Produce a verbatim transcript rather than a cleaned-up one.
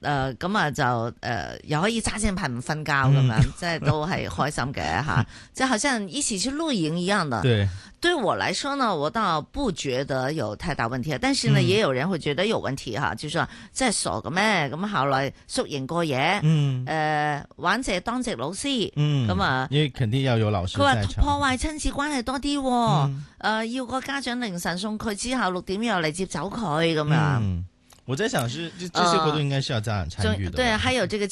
誒咁啊就誒、呃、又可以揸正牌唔瞓覺咁樣，即係都係開心嘅吓，就好像一起去露營一樣的。 對， 對我來說呢，我倒不覺得有太大問題，但是呢，嗯、也有人會覺得有問題哈，就是話即係傻嘅咩？咁後來宿營過夜，嗯，誒、呃、玩借當值老師，嗯，咁啊， 因為肯定要有老師在場。 佢話破壞親子關係多啲，誒、嗯呃、要個家長凌晨送佢之後六點又嚟接走佢咁樣。 嗯，我在想是，這這些活動應該是要家長參與的、呃。 對，還有這個。